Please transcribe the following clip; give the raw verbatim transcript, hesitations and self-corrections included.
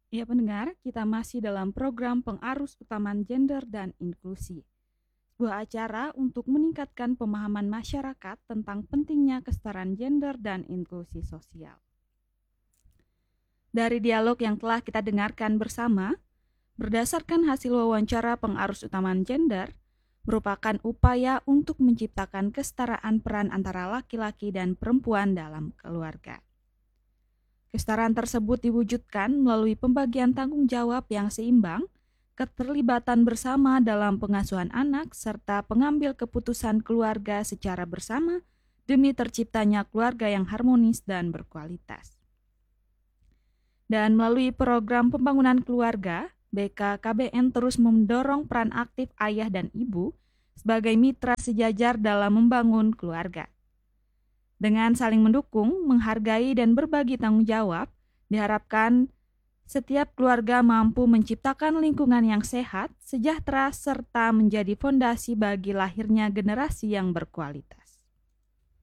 Ya pendengar, kita masih dalam program pengarus utaman gender dan inklusi. Sebuah acara untuk meningkatkan pemahaman masyarakat tentang pentingnya kesetaraan gender dan inklusi sosial. Dari dialog yang telah kita dengarkan bersama, berdasarkan hasil wawancara pengarus utaman gender, merupakan upaya untuk menciptakan kesetaraan peran antara laki-laki dan perempuan dalam keluarga. Kesetaraan tersebut diwujudkan melalui pembagian tanggung jawab yang seimbang, keterlibatan bersama dalam pengasuhan anak, serta pengambil keputusan keluarga secara bersama demi terciptanya keluarga yang harmonis dan berkualitas. Dan melalui program pembangunan keluarga, B K K B N terus mendorong peran aktif ayah dan ibu sebagai mitra sejajar dalam membangun keluarga. Dengan saling mendukung, menghargai, dan berbagi tanggung jawab, diharapkan setiap keluarga mampu menciptakan lingkungan yang sehat, sejahtera, serta menjadi fondasi bagi lahirnya generasi yang berkualitas.